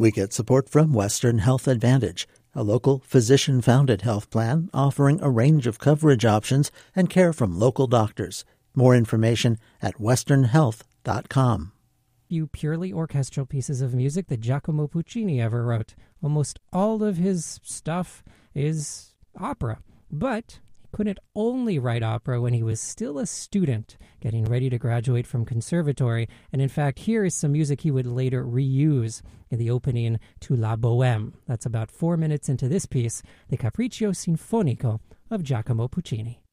We get support from Western Health Advantage, a local physician-founded health plan offering a range of coverage options and care from local doctors. More information at westernhealth.com. Few purely orchestral pieces of music that Giacomo Puccini ever wrote. Almost all of his stuff is opera, but he couldn't only write opera when he was still a student, getting ready to graduate from conservatory, and in fact, here is some music he would later reuse in the opening to La Bohème. That's about 4 minutes into this piece, the Capriccio Sinfonico of Giacomo Puccini.